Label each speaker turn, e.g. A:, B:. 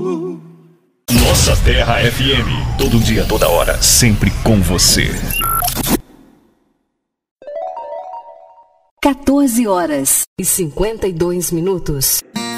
A: Nossa Terra FM. Todo dia, toda hora, sempre com você.
B: 14 horas e 52 minutos.